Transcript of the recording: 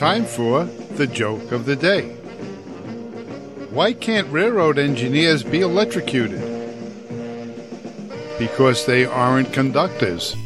time for the joke of the day. Why can't railroad engineers be electrocuted? Because they aren't conductors.